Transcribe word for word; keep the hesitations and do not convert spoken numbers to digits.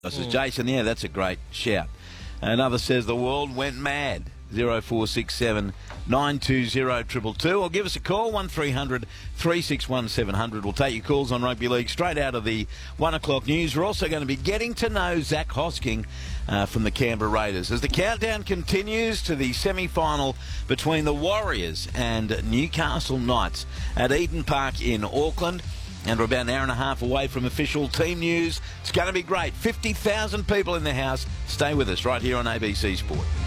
Says Jason, yeah, that's a great shout. Another says the world went mad. zero four six seven nine two zero two two two, or give us a call one three hundred three six one seven hundred. We'll take your calls on rugby league straight out of the one o'clock news. We're also going to be getting to know Zach Hosking uh, from the Canberra Raiders as the countdown continues to the semi-final between the Warriors and Newcastle Knights at Eden Park in Auckland. And we're about an hour and a half away from official team news. It's going to be great. fifty thousand people in the house. Stay with us right here on A B C Sport.